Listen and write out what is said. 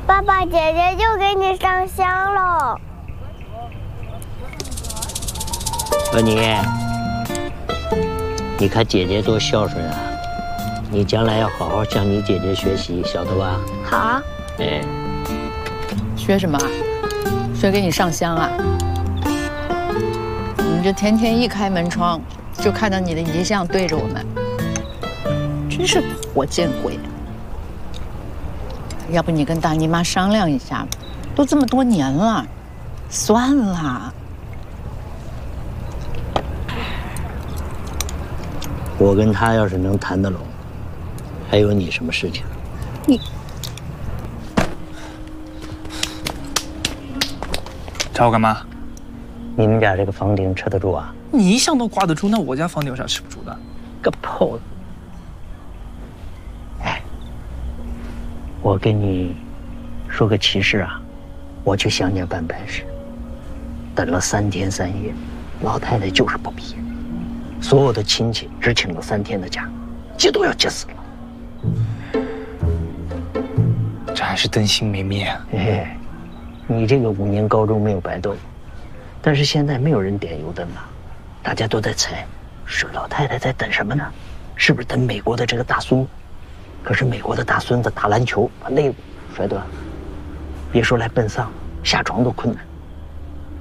爸爸，姐姐就给你上香了。 说你看姐姐多孝顺啊！你将来要好好向你姐姐学习，晓得吧？ 好啊。 哎， 学什么？学给你上香啊？你这天天一开门窗，就看到你的遗像对着我们，真是活见鬼！要不你跟大姨妈商量一下，都这么多年了，算了。 我跟他要是能谈得拢，还有你什么事情？ 你找我干嘛？ 你们家这个房顶吃得住啊？ 你一向都挂得住，那我家房顶有啥吃不住的？ 个炮子！哎，我跟你说个奇事啊，我去乡下办白事，等了3天3夜，老太太就是不批。所有的亲戚只请了3天的假，急都要急死了。 这还是灯芯没灭啊！ 哎，你这个5年高中没有白读，但是现在没有人点油灯了，大家都在猜，是老太太在等什么呢？是不是等美国的这个大孙？可是美国的大孙子打篮球把肋骨摔断了，别说来奔丧，下床都困难。